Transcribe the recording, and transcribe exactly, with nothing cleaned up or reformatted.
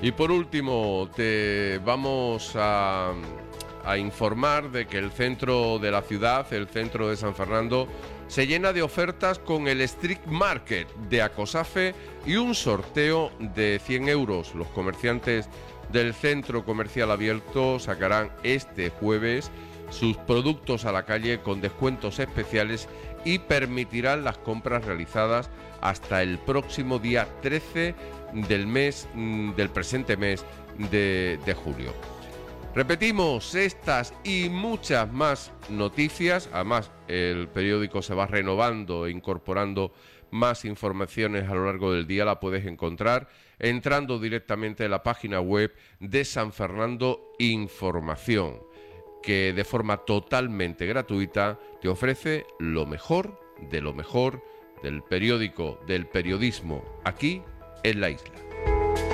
Y por último, te vamos a, a informar de que el centro de la ciudad, el centro de San Fernando, se llena de ofertas con el Street Market de Acosafe y un sorteo de cien euros. Los comerciantes del centro comercial abierto sacarán este jueves sus productos a la calle con descuentos especiales y permitirán las compras realizadas hasta el próximo día trece del mes del presente mes de, de julio. Repetimos, estas y muchas más noticias. Además, el periódico se va renovando e incorporando más informaciones a lo largo del día. La puedes encontrar entrando directamente en la página web de San Fernando Información, que de forma totalmente gratuita te ofrece lo mejor de lo mejor del periódico, del periodismo, aquí en la isla.